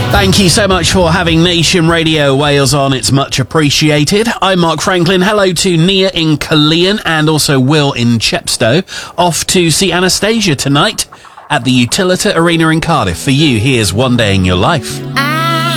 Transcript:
Thank you so much for having Nation Radio Wales on. It's much appreciated. I'm Mark Franklin. Hello to Nia in Cullinan and also Will in Chepstow. Off to see Anastasia tonight at the Utilita Arena in Cardiff. For you, here's One Day in Your Life.